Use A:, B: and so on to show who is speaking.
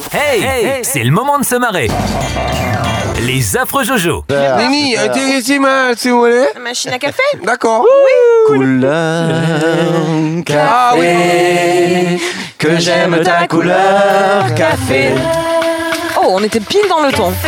A: Hey, c'est le moment de se marrer. Les affreux Jojo.
B: Nini, intéressez-moi, si vous voulez.
C: Machine à café?
B: D'accord.
D: Couleur café, que j'aime ta couleur café.
C: Oh, on était pile dans le ton.